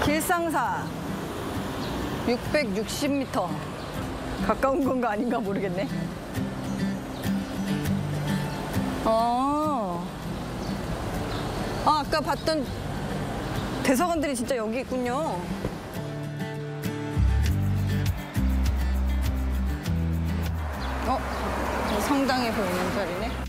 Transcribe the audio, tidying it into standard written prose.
길상사 660m. 가까운 건가 아닌가 모르겠네. 아까 봤던 대사관들이 진짜 여기 있군요. 성당에 보이는 자리네.